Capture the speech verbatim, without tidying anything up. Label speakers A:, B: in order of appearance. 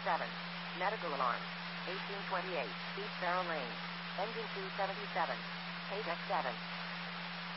A: seven. Medical alarm. eighteen twenty-eight. East Barrow Lane. Engine two seventy-seven. Page X seven.